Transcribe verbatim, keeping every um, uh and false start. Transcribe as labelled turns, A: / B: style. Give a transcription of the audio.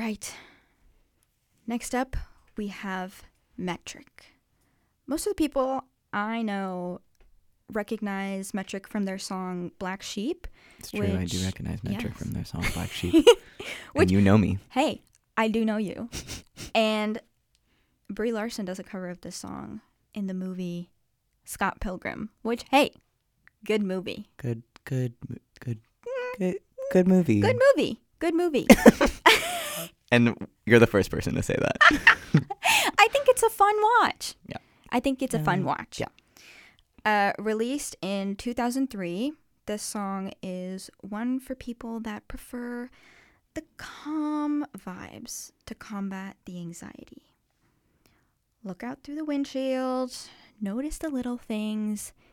A: right. Next up, we have Metric. Most of the people I know recognize Metric from their song Black Sheep.
B: It's true,
A: which,
B: I do recognize Metric
A: yes.
B: from their song Black Sheep.
A: Which,
B: and you know me.
A: Hey, I do know you. And Brie Larson does a cover of this song in the movie Scott Pilgrim, which, hey, good movie.
B: Good, good, good, good, good movie.
A: Good movie. Good movie.
B: And you're the first person to say that.
A: I think it's a fun watch.
B: Yeah.
A: I think it's a fun
B: Uh,
A: watch.
B: yeah.
A: Uh, released in two thousand three, this song is one for people that prefer the calm vibes to combat the anxiety. Look out through the windshield, notice the little things,